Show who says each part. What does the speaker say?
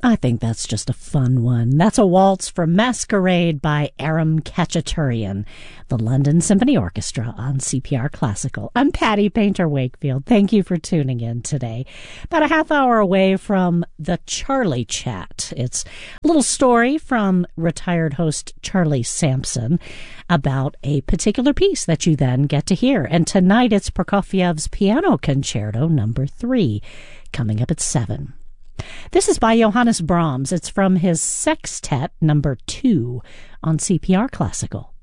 Speaker 1: I think that's just a fun one. That's a waltz from Masquerade by Aram Khachaturian, the London Symphony Orchestra on CPR Classical. I'm Patty Painter Wakefield. Thank you for tuning in today. About a half hour away from the Charlie Chat. It's a little story from retired host Charlie Sampson about a particular piece that you then get to hear. And tonight it's Prokofiev's Piano Concerto No. 3, coming up at 7. This is by Johannes Brahms. It's from his Sextet No. 2 on CPR Classical.